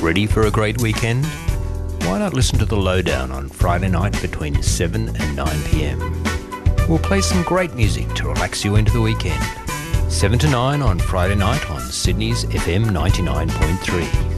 Ready for a great weekend? Why not listen to The Lowdown on Friday night between 7 and 9 p.m. We'll play some great music to relax you into the weekend. 7 to 9 on Friday night on Sydney's FM 99.3.